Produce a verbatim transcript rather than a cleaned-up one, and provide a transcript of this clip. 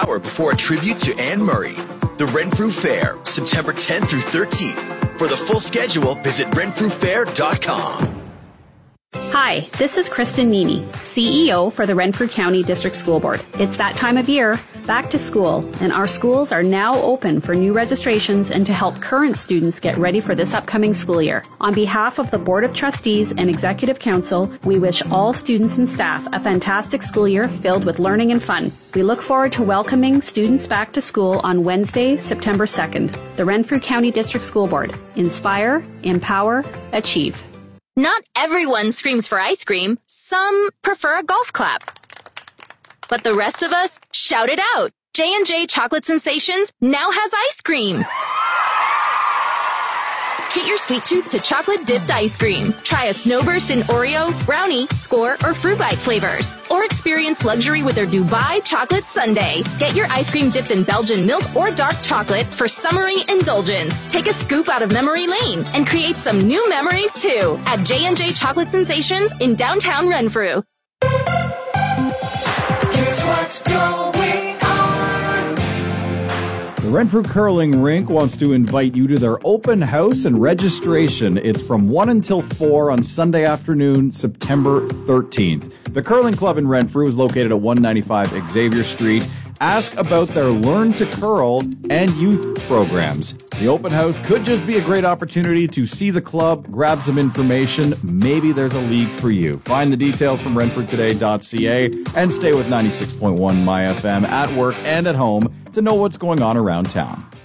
hour before a tribute to Anne Murray. The Renfrew Fair, September tenth through thirteenth. For the full schedule, visit renfrew fair dot com. Hi, this is Kristen Nini, C E O for the Renfrew County District School Board. It's that time of year, back to school, and our schools are now open for new registrations and to help current students get ready for this upcoming school year. On behalf of the Board of Trustees and Executive Council, we wish all students and staff a fantastic school year filled with learning and fun. We look forward to welcoming students back to school on Wednesday, September second. The Renfrew County District School Board. Inspire, empower, achieve. Not everyone screams for ice cream. Some prefer a golf clap. But the rest of us shout it out. J and J Chocolate Sensations now has ice cream. Treat your sweet tooth to chocolate-dipped ice cream. Try a Snowburst in Oreo, brownie, score, or fruit bite flavors. Or experience luxury with their Dubai Chocolate Sundae. Get your ice cream dipped in Belgian milk or dark chocolate for summery indulgence. Take a scoop out of memory lane and create some new memories, too, at J and J Chocolate Sensations in downtown Renfrew. Here's what's going on. The Renfrew Curling Rink wants to invite you to their open house and registration. It's from one until four on Sunday afternoon, September thirteenth. The Curling Club in Renfrew is located at one ninety-five Xavier Street. Ask about their Learn to Curl and youth programs. The open house could just be a great opportunity to see the club, grab some information. Maybe there's a league for you. Find the details from renfrew today dot c a and stay with ninety-six point one My F M at work and at home to know what's going on around town.